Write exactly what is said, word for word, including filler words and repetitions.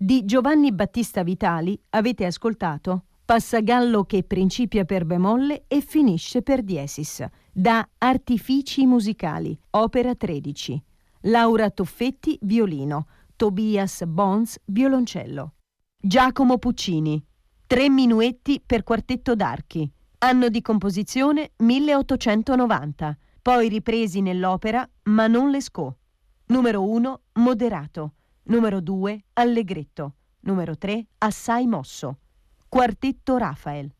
Di Giovanni Battista Vitali avete ascoltato Passagallo che principia per bemolle e finisce per diesis, da Artifici musicali, opera tredici. Laura Toffetti, violino, Tobias Bons, violoncello. Giacomo Puccini, Tre minuetti per quartetto d'archi, anno di composizione milleottocentonovanta, poi ripresi nell'opera Ma non Lescaut. Numero uno, moderato. Numero due, allegretto. Numero tre, assai mosso. Quartetto Rafael.